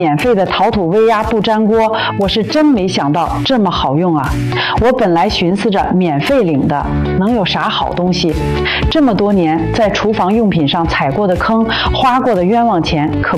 免费的陶土微压不粘锅，我是真没想到这么好用啊！我本来寻思着免费领的，能有啥好东西？这么多年在厨房用品上踩过的坑，花过的冤枉钱，可